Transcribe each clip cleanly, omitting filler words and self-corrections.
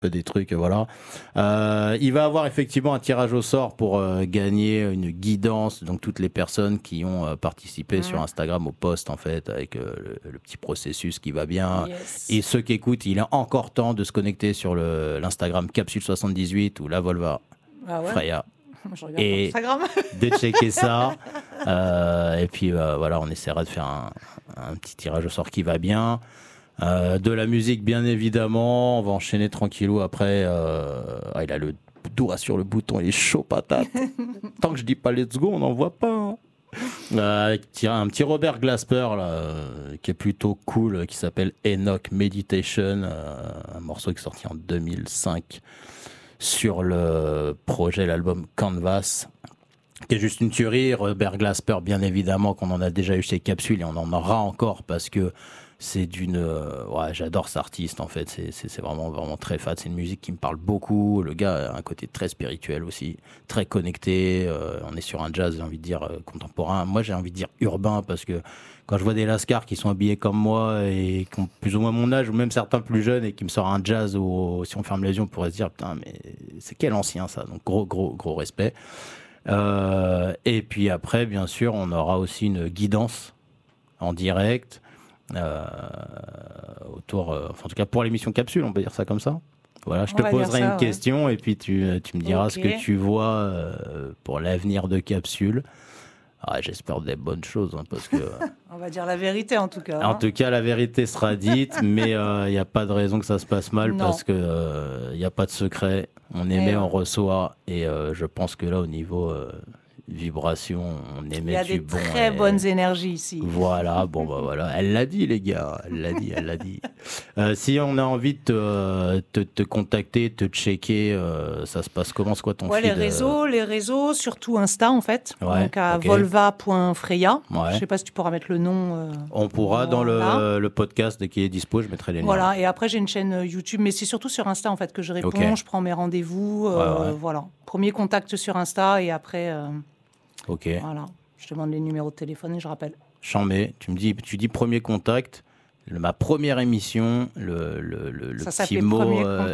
des trucs, voilà. Il va avoir effectivement un tirage au sort pour gagner une guidance, donc toutes les personnes qui ont participé sur Instagram au post, en fait, avec le petit processus qui va bien. Yes. Et ceux qui écoutent, il est encore temps de se connecter sur l'Instagram Capsule78 ou la Volva Freya. Je regarde Et Instagram. de checker ça. Et puis voilà, on essaiera de faire un petit tirage au sort qui va bien. De la musique, bien évidemment. On va enchaîner tranquillou après. Il a le doigt sur le bouton, il est chaud patate. Tant que je dis pas let's go, on n'en voit pas. Un petit Robert Glasper là, qui est plutôt cool, qui s'appelle Enoch Meditation, un morceau qui est sorti en 2005 sur le projet, l'album Canvas, qui est juste une tuerie. Robert Glasper, bien évidemment, qu'on en a déjà eu chez Capsule et on en aura encore parce que c'est j'adore cet artiste en fait, c'est vraiment très fat, c'est une musique qui me parle beaucoup, le gars a un côté très spirituel aussi, très connecté, on est sur un jazz, j'ai envie de dire contemporain, moi j'ai envie de dire urbain parce que quand je vois des lascars qui sont habillés comme moi et qui ont plus ou moins mon âge ou même certains plus jeunes et qui me sortent un jazz ou si on ferme les yeux on pourrait se dire putain mais c'est quel ancien ça, donc gros respect. Et puis après bien sûr on aura aussi une guidance en direct en tout cas pour l'émission Capsule, on peut dire ça comme ça. Voilà, je te poserai une question et puis tu me diras ce que tu vois pour l'avenir de Capsule. J'espère des bonnes choses parce que on va dire la vérité en tout cas. En tout cas, la vérité sera dite, mais il n'y a pas de raison que ça se passe mal parce que il n'y a pas de secret. On émet, on reçoit et je pense que là au niveau vibration, on émet du bon. Il y a des très bonnes énergies ici. Voilà, voilà. Elle l'a dit, les gars. Elle l'a dit. Si on a envie de te contacter, te checker, ça se passe comment? C'est quoi ton feed? Les réseaux, surtout Insta en fait. Donc à volva.freya. Je sais pas si tu pourras mettre le nom. On pourra dans le podcast dès qu'il est dispo, je mettrai les liens. Voilà, et après j'ai une chaîne YouTube, mais c'est surtout sur Insta en fait que je réponds, je prends mes rendez-vous. Voilà. Premier contact sur Insta et après. Voilà, je demande les numéros de téléphone et je rappelle. Chambé, tu dis premier contact. Ma première émission, le petit mot,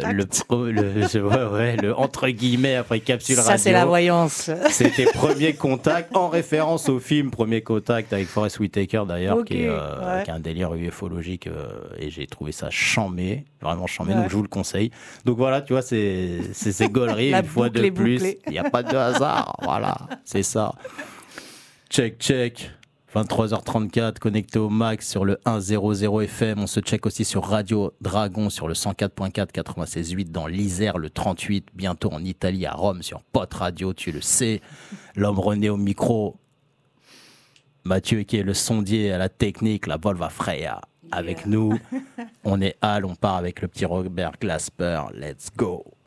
le entre guillemets après Capsule Radio. Ça c'est la voyance. C'était premier contact en référence au film Premier Contact avec Forest Whitaker d'ailleurs, qui a un délire ufologique et j'ai trouvé ça chambé, vraiment chambé, donc je vous le conseille. Donc voilà, tu vois, c'est ces gauleries une fois de plus. Il n'y a pas de hasard, voilà, c'est ça. Check. 23h34, connecté au max sur le 100 FM. On se check aussi sur Radio Dragon sur le 104.4, 96.8 dans l'Isère, le 38. Bientôt en Italie, à Rome, sur Pot Radio, tu le sais. L'homme René au micro. Mathieu qui est le sondier à la technique, la Volva Freya avec nous. On est on part avec le petit Robert Glasper. Let's go.